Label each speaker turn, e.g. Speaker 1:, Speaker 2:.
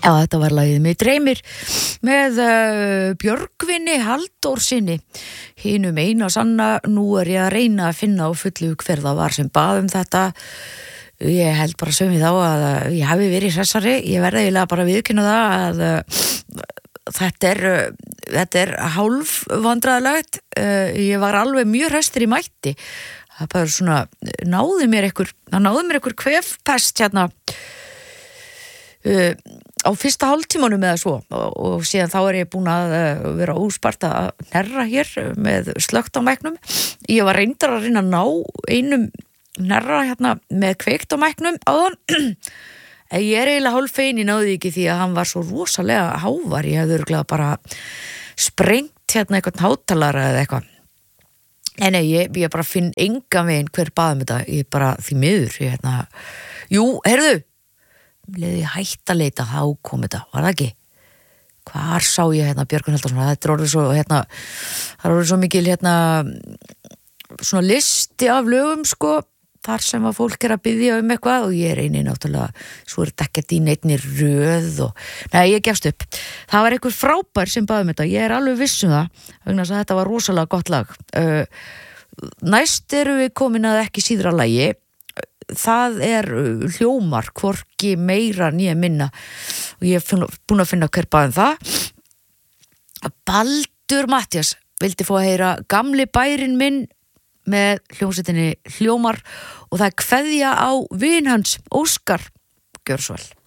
Speaker 1: Já, þetta var lagið Mig dreymir með Björgvini Halldórsinni, hinum eina sanna. Nú ég að reyna að finna á fullu hver það var sem bað þetta. Ég held bara sögum þá að ég hafi verið hressari. Ég verði eiginlega bara að viðurkenna það að þetta hálf vandræðalegt. Ég var alveg mjög hresstur í mætti. Það bara svona náði mér einhver kvefpest hérna á fyrsta hálftímanum eða svo og síðan þá ég búin að vera óspart að hnerra hér með slökkt á mæknum. Ég var reyndar að reyna að ná einum hnerra hérna með kveikt á mæknum áðan. Ég eiginlega hálffegin, ég náði ekki því að hann var svo rosalega hávar. Ég hefði örugglega bara sprengt hérna eitthvað hátalara eða eitthvað. Nei, ég bara finn engan veginn hver baðum þetta. Ég bara því miður. Jú, heyrðu, leði ég hætt að leita, þá kom þetta, var það ekki? Hvar sá ég Björgvin Halldórsson? Þetta orðið svo það orðið svo mikil svona listi af lögum sko, þar sem að fólk að biðja eitthvað og ég eini náttúrulega, svo þetta ekkert í neinni röð og, nei, ég gefst upp. Það var einhver frábær sem baðum þetta, ég alveg viss það, vegna að þetta var rosalega gott lag. Næst erum við komin að ekki síðra lagi. Það hljómar hvorki meira né minna og ég búin að finna hver baðum það. Baldur Matthías vildi fá að heyra Gamli bærinn minn með hljómsveitinni Hljómar og það kveðja á vin hans Óskar. Gjörðu svo vel.